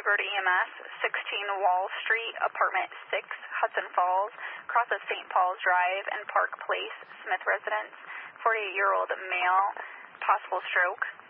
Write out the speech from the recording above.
Thunderbird EMS, 16 Wall Street, Apartment 6, Hudson Falls, cross of St. Paul's Drive and Park Place, Smith Residence, 48-year-old male, possible stroke.